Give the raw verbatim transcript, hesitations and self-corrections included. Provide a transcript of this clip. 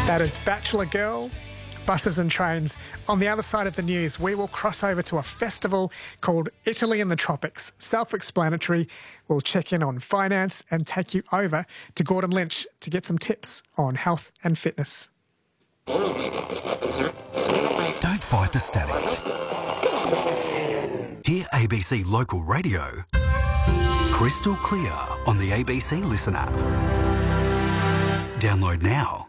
That is Bachelor Girl, Buses and Trains. On the other side of the news, we will cross over to a festival called Italy in the Tropics. Self-explanatory. We'll check in on finance and take you over to Gordon Lynch to get some tips on health and fitness. Don't fight the static. Hear A B C Local Radio crystal clear on the A B C Listen app. Download now.